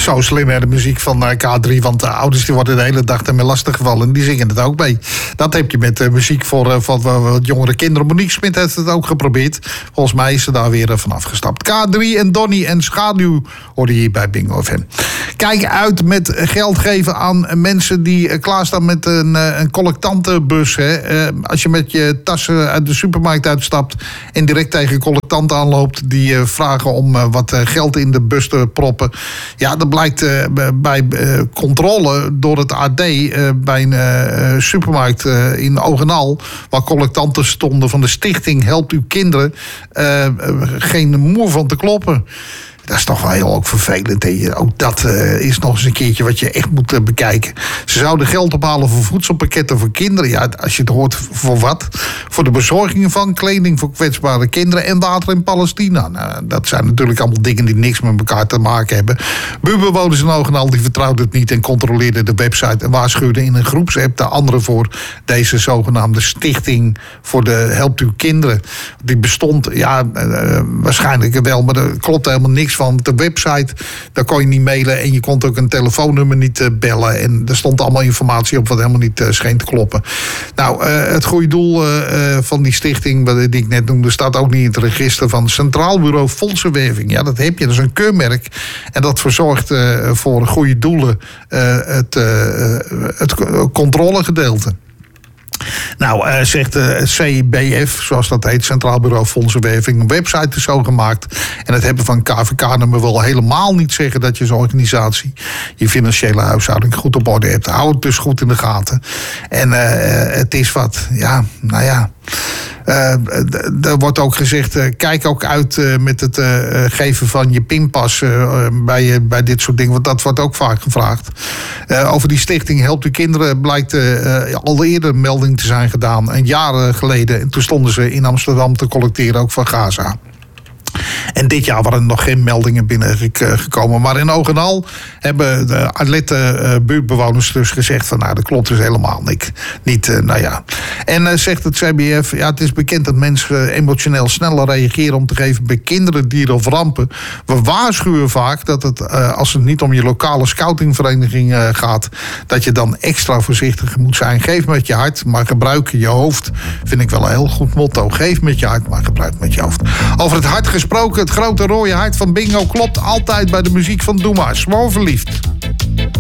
Zo slim, hè, de muziek van K3. Want de ouders die worden de hele dag ermee lastiggevallen. En die zingen het ook mee. Dat heb je met muziek voor wat jongere kinderen. Monique Smit heeft het ook geprobeerd. Volgens mij is ze daar weer van afgestapt. K3 en Donnie en Schaduw hoorde je hier bij Bingo FM. Kijk uit met geld geven aan mensen die klaarstaan met een collectantenbus. Hè. Als je met je tassen uit de supermarkt uitstapt en direct tegen collectanten aanloopt die vragen om wat geld in de bus te proppen. Ja, dat blijkt bij controle door het AD bij een supermarkt in Ogenal, waar collectanten stonden van de stichting Helpt Uw Kinderen, geen moer van te kloppen. Dat is toch wel heel ook vervelend. Hè? Ook dat is nog eens een keertje wat je echt moet bekijken. Ze zouden geld ophalen voor voedselpakketten voor kinderen. Ja, als je het hoort, voor wat? Voor de bezorging van kleding voor kwetsbare kinderen en water in Palestina. Nou, dat zijn natuurlijk allemaal dingen die niks met elkaar te maken hebben. Buurbewoners in Ogenal die vertrouwden het niet en controleerden de website en waarschuwden in een groepsapp de anderen voor deze zogenaamde stichting voor de Helpt Uw Kinderen. Die bestond, ja, waarschijnlijk wel, maar er klopt helemaal niks van. De website, daar kon je niet mailen en je kon ook een telefoonnummer niet bellen. En er stond allemaal informatie op wat helemaal niet scheen te kloppen. Nou, het goede doel van die stichting, die ik net noemde, staat ook niet in het register van het Centraal Bureau Fondsenwerving. Ja, dat heb je. Dat is een keurmerk. En dat verzorgt voor goede doelen het controlegedeelte. Nou, zegt de CBF, zoals dat heet, Centraal Bureau Fondsenwerving, een website is zo gemaakt. En het hebben van een KVK-nummer wil helemaal niet zeggen dat je als organisatie je financiële huishouding goed op orde hebt. Hou het dus goed in de gaten. En het is wat, ja, nou ja. Er wordt ook gezegd, kijk ook uit met het geven van je pinpas bij dit soort dingen. Want dat wordt ook vaak gevraagd. Over die stichting Helpt Uw Kinderen blijkt al eerder een melding te zijn gedaan. Een jaar geleden. En toen stonden ze in Amsterdam te collecteren, ook van Gaza. En dit jaar waren er nog geen meldingen binnengekomen. Maar in Ogenal hebben de atleten buurtbewoners dus gezegd van, nou, dat klopt dus helemaal niet. Nou ja. En zegt het CBF, ja, het is bekend dat mensen emotioneel sneller reageren om te geven bij kinderen, dieren of rampen. We waarschuwen vaak dat het, als het niet om je lokale scoutingvereniging gaat, dat je dan extra voorzichtig moet zijn. Geef met je hart, maar gebruik je hoofd. Vind ik wel een heel goed motto. Geef met je hart, maar gebruik met je hoofd. Over het hart gesproken, het grote rode hart van Bingo klopt altijd bij de muziek van Doe Maar. Gewoon verliefd.